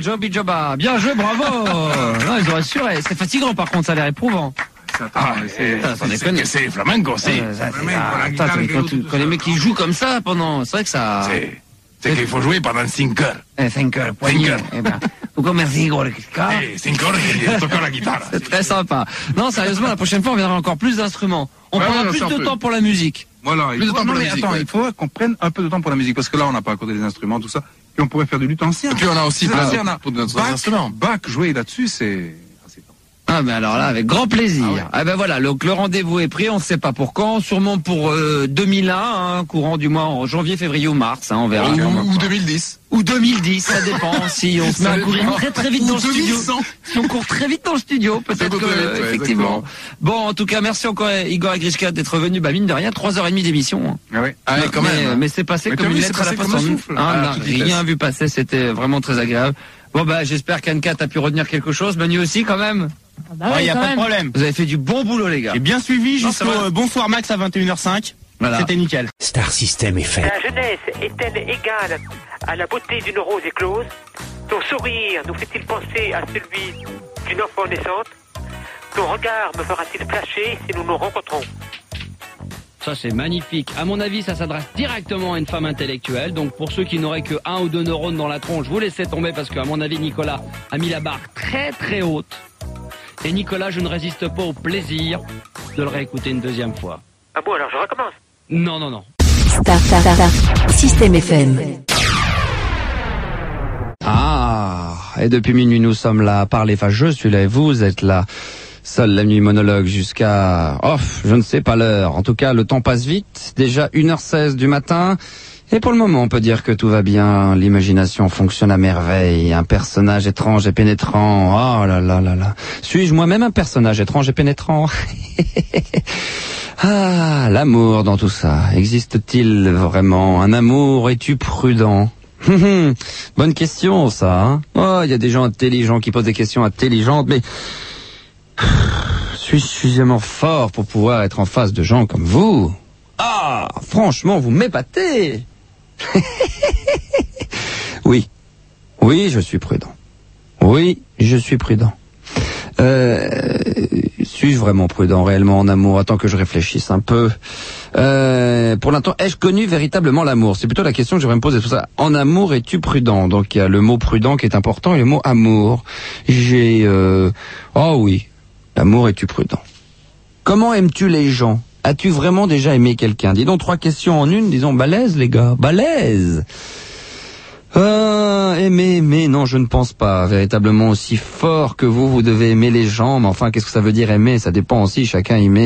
Joe Bijoba. Bien joué, bravo. Non, ils auraient su. C'est fatigant, par contre, ça a l'air éprouvant. C'est flamenco, c'est. Quand les mecs qui jouent comme ça pendant, c'est vrai que ça. C'est qu'il faut jouer pendant 5 heures. 5 heures, poignet. Pourquoi merci, gros, 5 heures et toquer la guitare. C'est très sympa. Non, sérieusement, la prochaine fois, on viendra encore plus d'instruments. On prendra plus de temps pour la musique. Voilà. Plus de temps pour la musique. Attends, il faudrait qu'on prenne un peu de temps pour la musique, parce que là, on n'a pas accordé les instruments, tout ça. Puis on pourrait faire du luth ancien. Et puis on a aussi plein d'autres instruments. Bach, jouer là-dessus, c'est... Ah ben alors là, avec grand plaisir. Ah ben voilà, donc le rendez-vous est pris, on ne sait pas pour quand, sûrement pour 2001, hein, courant du mois en janvier, février ou mars, hein, on verra. Ou 2010. Ou 2010, ça dépend. Si on se met à courir très vite dans le studio. Si on court très vite dans le studio, peut-être que, effectivement. Bon, en tout cas, merci encore Igor Agrishka d'être venu, mine de rien, 3h30 d'émission. Ah oui. Quand même. Mais c'est passé comme une lettre à la poisson. On n'a rien vu passer, c'était vraiment très agréable. Bon j'espère qu'Anne-Cat a pu retenir quelque chose, Manu aussi quand même. Il n'y a pas de problème. Vous avez fait du bon boulot, les gars. J'ai bien suivi jusqu'au Bonsoir Max à 21h05. Voilà. C'était nickel. Star System FM. La jeunesse est-elle égale à la beauté d'une rose éclose? Ton sourire nous fait-il penser à celui d'une enfant naissante? Ton regard me fera-t-il flasher si nous nous rencontrons? Ça c'est magnifique. À mon avis, ça s'adresse directement à une femme intellectuelle. Donc pour ceux qui n'auraient que 1 ou 2 neurones dans la tronche, vous laissez tomber parce qu'à mon avis, Nicolas a mis la barre très très haute. Et Nicolas, je ne résiste pas au plaisir de le réécouter une deuxième fois. Ah bon, alors je recommence. Non. Star System FM. Ah, et depuis minuit, nous sommes là à parler. Enfin, je suis là et vous êtes là. Seul la nuit monologue jusqu'à... je ne sais pas l'heure. En tout cas, le temps passe vite. Déjà 1h16 du matin. Et pour le moment, on peut dire que tout va bien. L'imagination fonctionne à merveille. Un personnage étrange et pénétrant. Oh là là là là. Suis-je moi-même un personnage étrange et pénétrant? Ah, l'amour dans tout ça. Existe-t-il vraiment un amour? Es-tu prudent? Bonne question, ça. Hein, il y a des gens intelligents qui posent des questions intelligentes, mais... suis-je suffisamment fort pour pouvoir être en face de gens comme vous? Ah, franchement, vous m'épatez. Oui, je suis prudent. Suis-je vraiment prudent réellement en amour? Attends que je réfléchisse un peu. Pour l'instant, ai-je connu véritablement l'amour? C'est plutôt la question que j'aimerais me poser. Tout ça. En amour, es-tu prudent? Donc il y a le mot prudent qui est important et le mot amour. Oh oui, l'amour, es-tu prudent? Comment aimes-tu les gens? As-tu vraiment déjà aimé quelqu'un? Dis donc 3 questions en une, disons balèze les gars, balèze. Aimer, non, je ne pense pas véritablement aussi fort que vous devez aimer les gens, mais enfin, qu'est-ce que ça veut dire aimer? Ça dépend aussi, chacun aime.